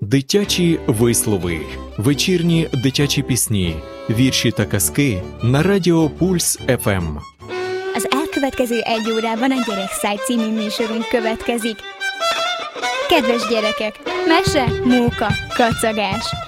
Дитячі вислови, вечірні dитячі пісні, вірші та казки на Радіо Пульс ФМ. Az elkövetkező egy órában a Gyerekszáj című műsorunk következik. Kedves gyerekek, mese, móka, kacagás.